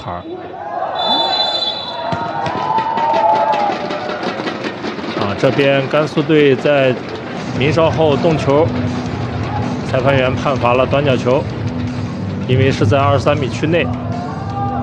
牌。这边甘肃队在鸣哨后动球，裁判员判罚了短角球，因为是在23米区内。